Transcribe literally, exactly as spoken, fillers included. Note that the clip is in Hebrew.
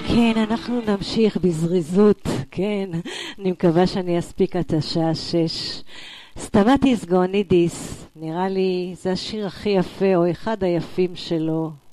כן, אנחנו נמשיך בזריזות, כן, אני מקווה שאני אספיק את השעה שש. סטמטיס גאונידיס, נראה לי זה השיר הכי יפה או אחד היפים שלו.